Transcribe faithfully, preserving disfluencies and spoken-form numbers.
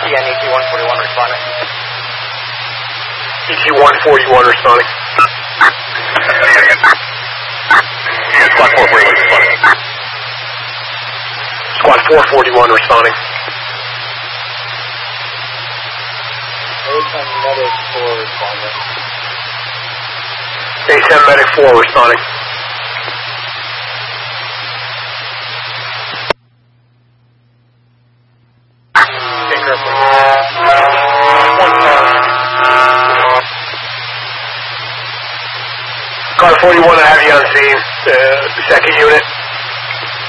T N E T one forty-one responding. E T one forty-one responding. Squad four forty-one responding. Squad four forty-one responding. A ten Medic four responding. Car forty-one, I have you on scene. Uh, second unit.